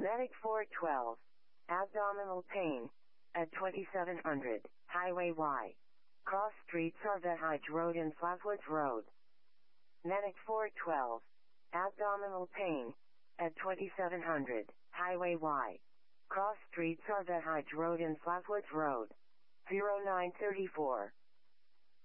Medic 412. Abdominal pain. At 2700, Highway Y. Cross Street Sarvehige Road and Flatwoods Road. Medic 412. Abdominal pain. At 2700, Highway Y. Cross Street Sarvehige Road and Flatwoods Road. 0934.